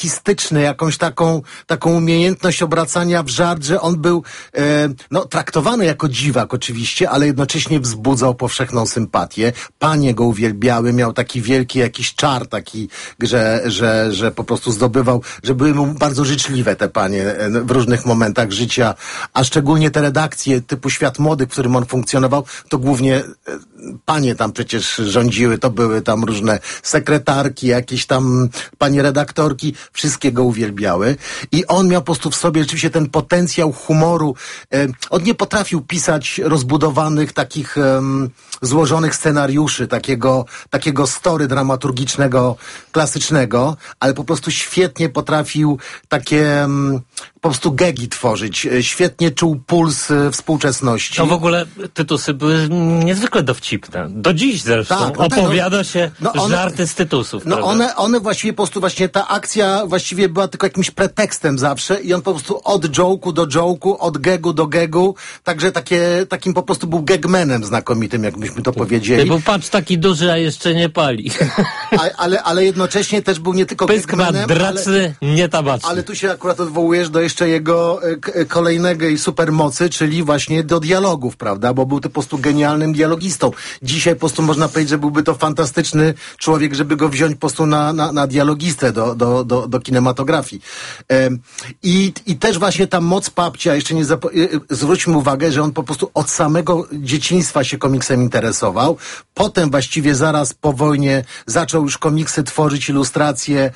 anarchistyczny, jakąś taką umiejętność obracania w żart, że on był traktowany jako dziwak oczywiście, ale jednocześnie wzbudzał powszechną sympatię. Panie go uwielbiały, miał taki wielki jakiś czar, taki, że po prostu zdobywał, że były mu bardzo życzliwe te panie w różnych momentach życia, a szczególnie te redakcje typu Świat Młodych, w którym on funkcjonował, to głównie panie tam przecież rządziły, to były tam różne sekretarki, jakieś tam panie redaktorki, wszystkie go uwielbiały i on miał po prostu w sobie rzeczywiście ten potencjał humoru. On nie potrafił pisać rozbudowanych, takich złożonych scenariuszy, takiego story dramaturgicznego, klasycznego, ale po prostu świetnie potrafił takie po prostu gegi tworzyć. Świetnie czuł puls współczesności. To w ogóle Tytusy były niezwykle dowcipne. Do dziś zresztą opowiada się żarty z Tytusów. One właściwie po prostu właśnie ta akcja właściwie była tylko jakimś pretekstem zawsze i on po prostu od joke'u do joke'u, od gegu do gegu, także takim po prostu był gagmanem znakomitym, jakbyśmy to powiedzieli. Był patrz taki duży, a jeszcze nie pali. Ale jednocześnie też był nie tylko gagmanem, draczny, nie tabaczny. Ale tu się akurat odwołujesz do jeszcze jego kolejnej supermocy, czyli właśnie do dialogów, prawda? Bo był to po prostu genialnym dialogistą. Dzisiaj po prostu można powiedzieć, że byłby to fantastyczny człowiek, żeby go wziąć po prostu na dialogistę do kinematografii. I też właśnie ta moc Papcia, jeszcze nie zwróćmy uwagę, że on po prostu od samego dzieciństwa się komiksem interesował. Potem właściwie zaraz po wojnie zaczął już komiksy tworzyć, ilustracje.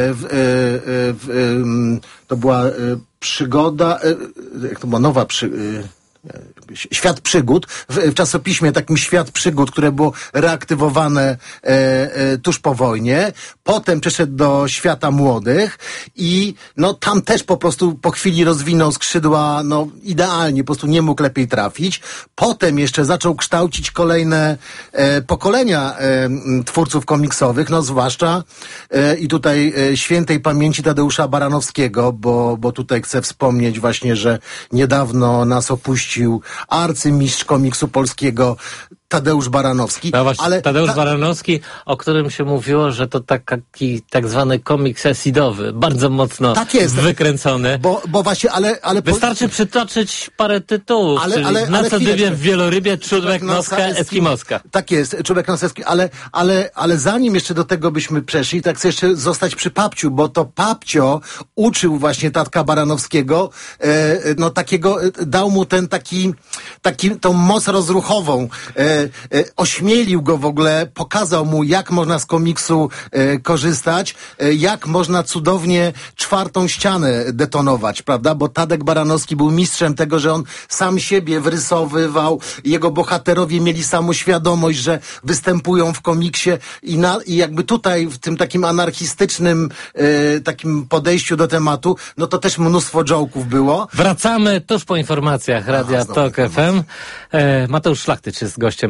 To była przygoda, jak to była Świat Przygód, w czasopiśmie takim Świat Przygód, które było reaktywowane tuż po wojnie. Potem przeszedł do Świata Młodych i tam też po prostu po chwili rozwinął skrzydła idealnie, po prostu nie mógł lepiej trafić. Potem jeszcze zaczął kształcić kolejne pokolenia twórców komiksowych, zwłaszcza i tutaj świętej pamięci Tadeusza Baranowskiego, bo tutaj chcę wspomnieć właśnie, że niedawno nas opuścił arcymistrz komiksu polskiego Tadeusz Baranowski. No właśnie, Tadeusz Baranowski, o którym się mówiło, że to taki tak zwany komiks esidowy, bardzo mocno wykręcony. Bo właśnie, ale wystarczy przytoczyć parę tytułów, Na co dybie w wielorybie, Czubek, Noska, Eskimoska. Tak jest, Czubek, Noska, ale zanim jeszcze do tego byśmy przeszli, tak chcę jeszcze zostać przy Papciu, bo to Papcio uczył właśnie Tatka Baranowskiego, dał mu tą moc rozruchową, ośmielił go w ogóle, pokazał mu, jak można z komiksu korzystać, jak można cudownie czwartą ścianę detonować, prawda? Bo Tadek Baranowski był mistrzem tego, że on sam siebie wrysowywał, jego bohaterowie mieli samoświadomość, że występują w komiksie i jakby tutaj w tym takim anarchistycznym takim podejściu do tematu, to też mnóstwo joke'ów było. Wracamy tuż po informacjach Radia Tok FM. Mateusz Szlachtycz jest gościem